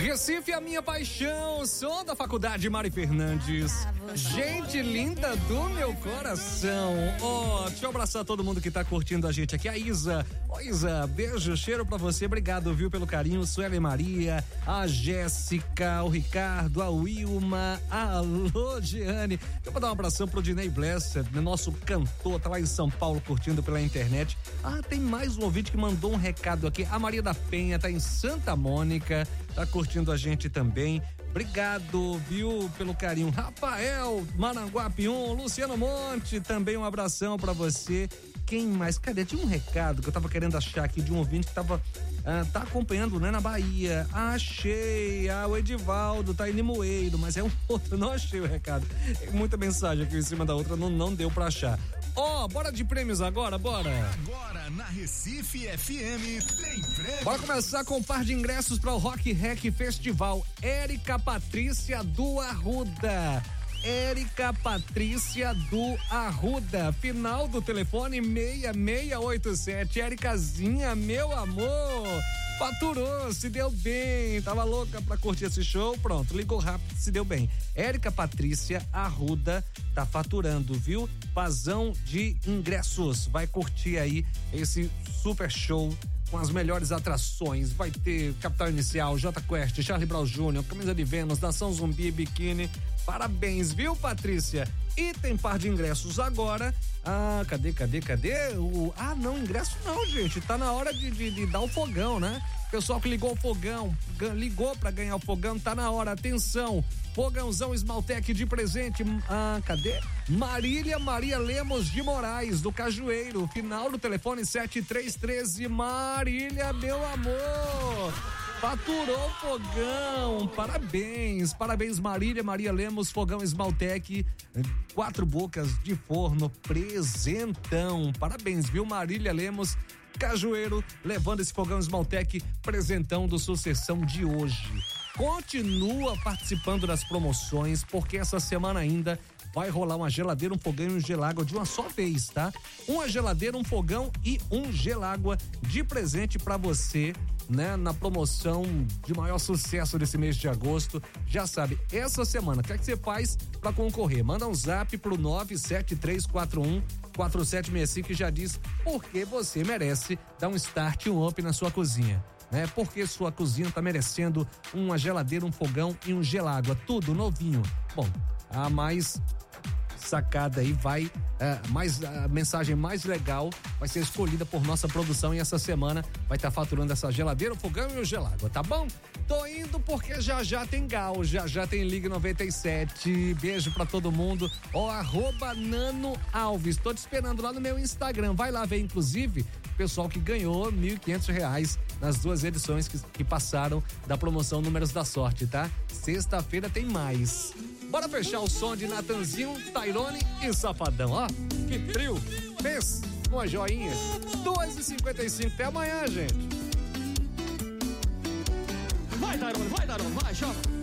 Recife, a minha paixão, som da Faculdade Mari Fernandes. Gente linda do meu coração. Deixa eu abraçar todo mundo que tá curtindo a gente aqui. A Isa. Isa, beijo, cheiro pra você. Obrigado, viu, pelo carinho. Sueli Maria, a Jéssica, o Ricardo, a Wilma, a Logiane. Eu vou dar um abração pro Dinei Blesser, nosso cantor, tá lá em São Paulo curtindo pela internet. Tem mais um ouvinte que mandou um recado aqui. A Maria da Penha tá em Santa Mônica, tá curtindo a gente também. Obrigado, viu, pelo carinho. Rafael, Maranguape 1, Luciano Monte, também um abração pra você. Quem mais? Cadê? Tinha um recado que eu tava querendo achar aqui de um ouvinte que tava tá acompanhando, né, na Bahia. Achei, o Edivaldo tá em Limoeiro, mas é um outro, não achei o recado. Muita mensagem aqui em cima da outra, não deu pra achar. Bora de prêmios agora, bora. Agora na Recife FM tem prêmio. Bora começar com um par de ingressos para o Rock Rec Festival. Érica Patrícia do Arruda. Érica Patrícia do Arruda, final do telefone 6687. Éricazinha, meu amor, faturou, se deu bem, tava louca pra curtir esse show, pronto, ligou rápido, se deu bem. Érica Patrícia Arruda tá faturando, viu? Pazão de ingressos, vai curtir aí esse super show com as melhores atrações. Vai ter Capital Inicial, J Quest, Charlie Brown Jr., Camisa de Vênus, Nação Zumbi, Biquíni. Parabéns, viu, Patrícia? E tem par de ingressos agora. Cadê? Não, ingresso não, gente. Tá na hora de dar o fogão, né? Pessoal que ligou o fogão, ligou pra ganhar o fogão, tá na hora. Atenção, fogãozão Esmaltec de presente. Cadê? Maria Lemos de Moraes, do Cajueiro, final do telefone 7313. Marília, meu amor, faturou o fogão, parabéns Maria Lemos, fogão Esmaltec, 4 bocas de forno, presentão, parabéns, viu, Marília Lemos, Cajueiro, levando esse fogão Esmaltec, presentão do Sucessão de hoje. Continua participando das promoções, porque essa semana ainda vai rolar uma geladeira, um fogão e um gelágua de uma só vez, tá? Uma geladeira, um fogão e um gelágua de presente pra você, né? Na promoção de maior sucesso desse mês de agosto. Já sabe, essa semana, o que é que você faz pra concorrer? Manda um zap pro 973414765 e já diz por que você merece dar um start, um up na sua cozinha, né? Porque sua cozinha tá merecendo uma geladeira, um fogão e um gelágua, tudo novinho. Bom, a mais sacada aí a mensagem mais legal vai ser escolhida por nossa produção e essa semana vai estar faturando essa geladeira, o fogão e o gelágua, tá bom? Tô indo porque já tem Gal, já tem Ligue 97, beijo pra todo mundo, @Nano Alves, tô te esperando lá no meu Instagram, vai lá ver, inclusive, o pessoal que ganhou R$1.500 nas 2 edições que passaram da promoção Números da Sorte, tá? Sexta-feira tem mais. Bora fechar o som de Natanzinho, Tairone e Safadão, que trio, fez uma joinha, 2h55, até amanhã, gente. Vai, Tairone, vai, chama.